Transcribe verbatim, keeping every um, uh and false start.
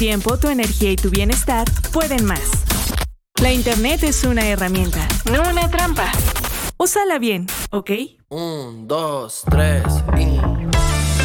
tiempo, tu energía y tu bienestar pueden más. La Internet es una herramienta, no una trampa. Úsala bien, ¿ok? Un, dos, tres y...